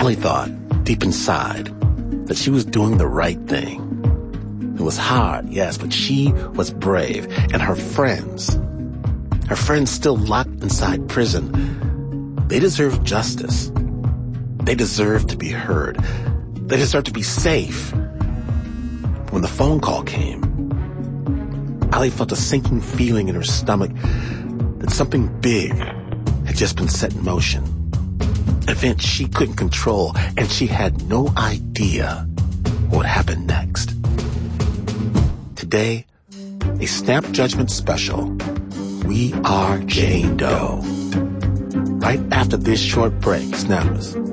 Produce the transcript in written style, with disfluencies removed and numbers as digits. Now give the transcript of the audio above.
Ali thought, deep inside, that she was doing the right thing. It was hard, yes, but she was brave. And her friends still locked inside prison, they deserved justice. They deserved to be heard. They deserved to be safe. When the phone call came, Ali felt a sinking feeling in her stomach that something big had just been set in motion. An event she couldn't control, and she had no idea what would happen next. Today, a Snap Judgment special. We are Jane Doe. Right after this short break, Snappers.